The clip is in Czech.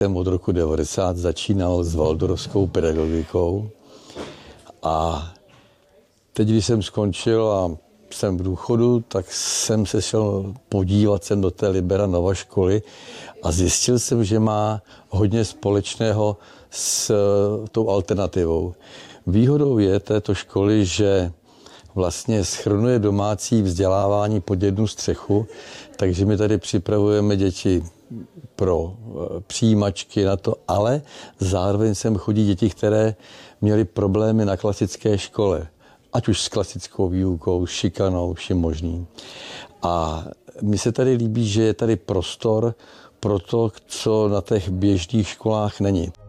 Jsem od roku 90 začínal s waldorfskou pedagogikou a teď, když jsem skončil a jsem v důchodu, tak jsem se šel podívat sem do té Libera Nova školy a zjistil jsem, že má hodně společného s tou alternativou. Výhodou je této školy, že vlastně shrnuje domácí vzdělávání pod jednu střechu, takže my tady připravujeme děti pro přijímačky na to, ale zároveň sem chodí děti, které měly problémy na klasické škole, ať už s klasickou výukou, šikanou, vším možným. A mně se tady líbí, že je tady prostor pro to, co na těch běžných školách není.